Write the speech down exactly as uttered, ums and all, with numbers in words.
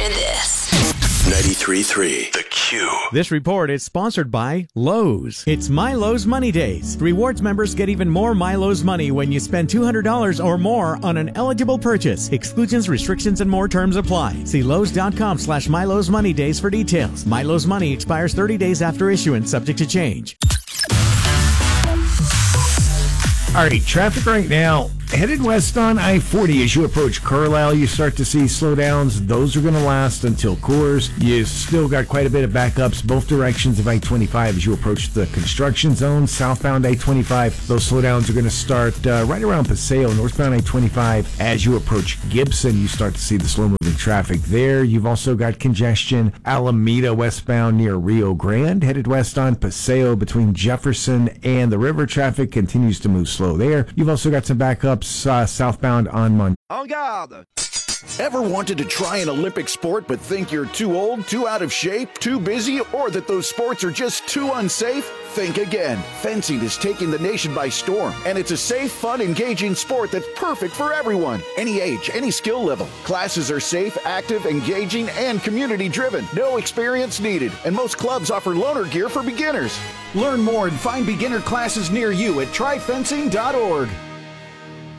hear this. ninety-three point three The Q. This report is sponsored by Lowe's. It's MyLowe's Money Days. Rewards members get even more MyLowe's money when you spend two hundred dollars or more on an eligible purchase. Exclusions, restrictions, and more terms apply. See Lowe's.com slash MyLowe's Money Days for details. MyLowe's Money expires thirty days after issuance, subject to change. All right, traffic right now, headed west on I forty. As you approach Carlisle, you start to see slowdowns. Those are going to last until Coors. You still got quite a bit of backups both directions of I twenty-five as you approach the construction zone. Southbound I twenty-five, those slowdowns are going to start uh, right around Paseo. Northbound I twenty-five, as you approach Gibson, you start to see the slow-moving traffic there. You've also got congestion Alameda westbound near Rio Grande. Headed west on Paseo between Jefferson and the river. Traffic continues to move slow there. You've also got some backups uh, southbound on Mon. En garde! Ever wanted to try an Olympic sport but think you're too old, too out of shape, too busy, or that those sports are just too unsafe? Think again. Fencing is taking the nation by storm, and it's a safe, fun, engaging sport that's perfect for everyone. Any age, any skill level. Classes are safe, active, engaging, and community-driven. No experience needed, and most clubs offer loaner gear for beginners. Learn more and find beginner classes near you at try fencing dot org.